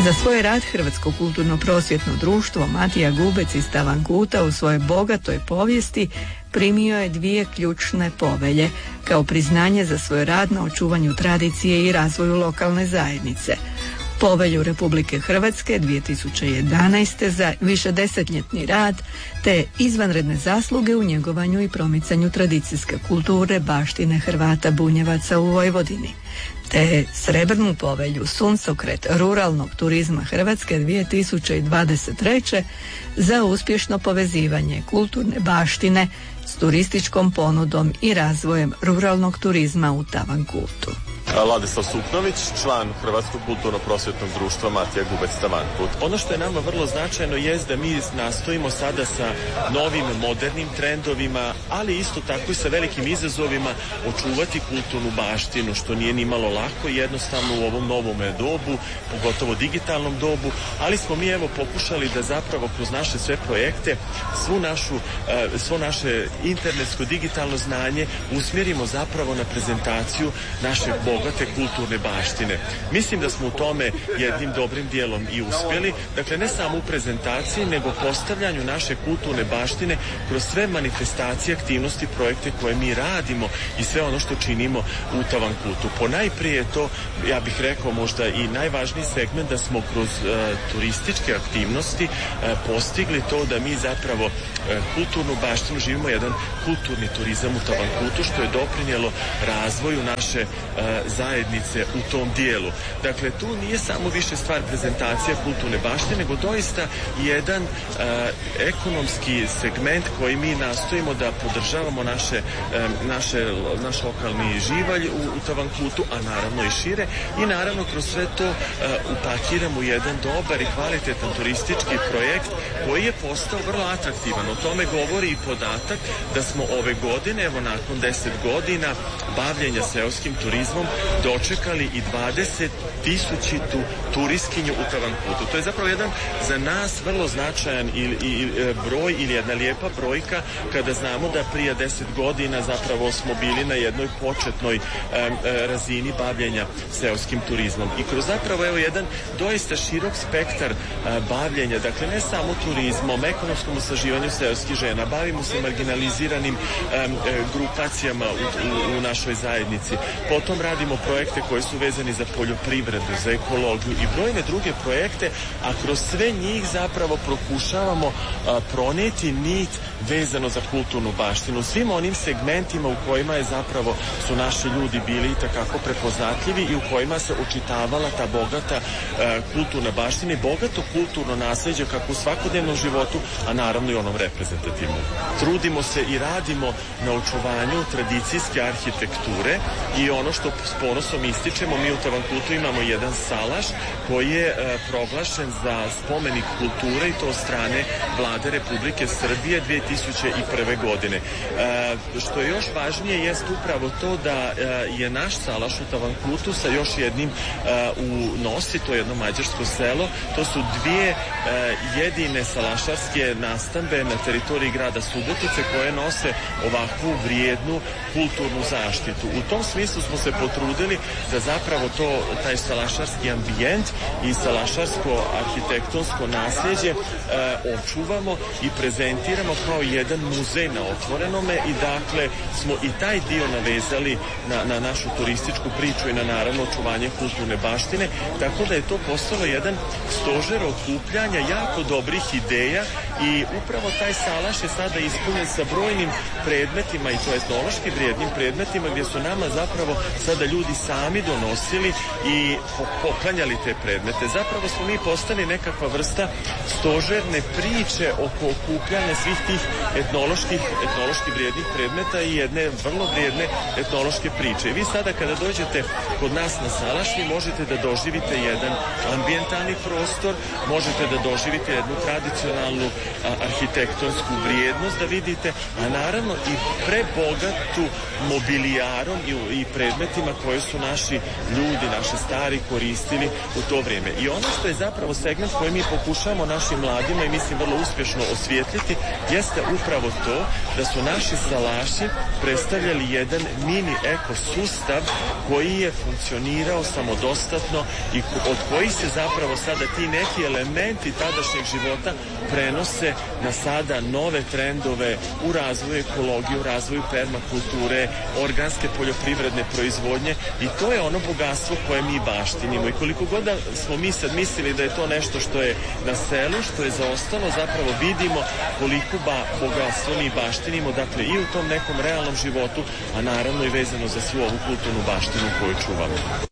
Za svoj rad Hrvatsko kulturno-prosvjetno društvo Matija Gubec iz Tavankuta u svojoj bogatoj povijesti primio je 2 ključne povelje kao priznanje za svoj rad na očuvanju tradicije i razvoju lokalne zajednice. Povelju Republike Hrvatske 2011. za višedesetljetni rad te izvanredne zasluge u njegovanju i promicanju tradicijske kulture baštine Hrvata Bunjevaca u Vojvodini, te srebrnu povelju Suncokret ruralnog turizma Hrvatske 2023. za uspješno povezivanje kulturne baštine s turističkom ponudom i razvojem ruralnog turizma u Tavankutu. Ladislav Suknović, član Hrvatskog kulturno-prosvjetnog društva Matija Gubec Tavankut. Ono što je nama vrlo značajno jest da mi nastojimo sada sa novim, modernim trendovima, ali isto tako i sa velikim izazovima očuvati kulturnu baštinu, što nije ni malo lako i jednostavno u ovom novom dobu, pogotovo digitalnom dobu, ali smo mi evo pokušali da zapravo kroz naše sve projekte svo naše internetsko digitalno znanje usmjerimo zapravo na prezentaciju našeg bogate kulturne baštine. Mislim da smo u tome jednim dobrim dijelom i uspjeli, dakle ne samo u prezentaciji, nego postavljanju naše kulturne baštine kroz sve manifestacije, aktivnosti, projekte koje mi radimo i sve ono što činimo u Tavankutu. Ponajprije je to, ja bih rekao, možda i najvažniji segment da smo kroz turističke aktivnosti postigli to da mi zapravo kulturnu baštinu živimo jedan kulturni turizam u Tavankutu, što je doprinijelo razvoju naše zajednice u tom dijelu. Dakle, tu nije samo više stvar prezentacija kulturne baštine, nego doista jedan ekonomski segment koji mi nastojimo da podržavamo naš lokalni živalj u Tavankutu, a naravno i šire, i naravno kroz sve to upakiramo u jedan dobar i kvalitetan turistički projekt koji je postao vrlo atraktivan. O tome govori i podatak da smo ove godine, evo nakon 10 godina bavljenja seoskim turizmom, dočekali i 20.000 turistkinju u Tavankutu. To je zapravo jedan za nas vrlo značajan broj ili jedna lijepa brojka kada znamo da prije 10 godina zapravo smo bili na jednoj početnoj razini bavljenja seoskim turizmom. I kroz zapravo evo jedan doista širok spektar bavljenja, dakle ne samo turizmom, ekonomskom osnaživanju seoskih žena, bavimo se marginaliziranim grupacijama u našoj zajednici. Potom radimo projekte koji su vezani za poljoprivredu, za ekologiju i brojne druge projekte, a kroz sve njih zapravo prokušavamo pronijeti nit vezano za kulturnu baštinu u svim onim segmentima u kojima je zapravo su naši ljudi bili itekako prepoznatljivi i u kojima se očitavala ta bogata kulturna baština i bogato kulturno nasljeđe kako u svakodnevnom životu, a naravno i onom reprezentativnom. Trudimo se i radimo na očuvanju tradicijske arhitekture i ono što s ponosom ističemo, mi u Tavankutu imamo jedan salaš koji je proglašen za spomenik kulture i to od strane Vlade Republike Srbije 2001. godine. Što je još važnije jest upravo to da je naš salaš u Tavankutu sa još jednim u Nosi, to je jedno mađarsko selo, to su 2 jedine salašarske nastambe na teritoriji grada Subotice koje nose ovakvu vrijednu kulturnu zaštitu. U tom smislu smo se potrudili da zapravo taj salašarski ambijent i salašarsko arhitektonsko nasljeđe očuvamo i prezentiramo kao jedan muzej na otvorenome i dakle smo i taj dio navezali na našu turističku priču i na naravno očuvanje kulturne baštine, tako da je to postalo jedan stožer okupljanja jako dobrih ideja i upravo taj salaš je sada ispunjen sa brojnim predmetima i to etnološki vrijednim predmetima gdje su nama zapravo sada ljudi sami donosili i poklanjali te predmete. Zapravo smo mi postali nekakva vrsta stožerne priče oko okupljanja svih tih etnološki vrijednih predmeta i jedne vrlo vrijedne etnološke priče. I vi sada kada dođete kod nas na salaš, vi možete da doživite jedan ambijentalni prostor, možete da doživite jednu tradicionalnu arhitektonsku vrijednost da vidite, a naravno i prebogatu mobilijarom i predmetima koje su naši ljudi, naši stari koristili u to vrijeme. I ono što je zapravo segment koji mi pokušamo našim mladima i mislim vrlo uspješno osvijetliti jeste upravo to da su naši salaši predstavljali jedan mini ekosustav koji je funkcionirao samodostatno i od kojih se zapravo sada ti neki elementi tadašnjeg života prenose na sada nove trendove u razvoju ekologije, u razvoju permakulture, organske poljoprivredne proizvodnje i to je ono bogatstvo koje mi baštinimo. I koliko god da smo mi sad mislili da je to nešto što je na selu, što je zaostalo, zapravo vidimo koliko bogatstvo mi baštinimo, dakle i u tom nekom realnom životu, a naravno i vezano za svu ovu kulturnu baštinu koju čuvamo.